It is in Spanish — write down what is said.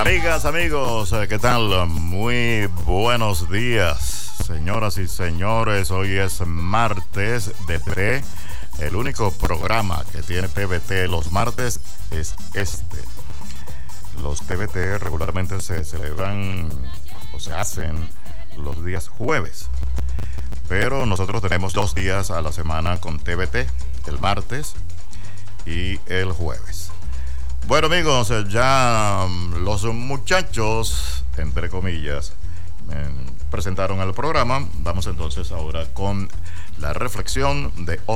Amigas, amigos, ¿qué tal? Muy buenos días, señoras y señores. Hoy es martes de TVT. El único programa que tiene TVT los martes es este. Los TVT regularmente se celebran o se hacen los días jueves, pero nosotros tenemos 2 días a la semana con TVT, el martes y el jueves. Bueno, amigos, ya los muchachos, entre comillas, presentaron el programa. Vamos entonces ahora con la reflexión de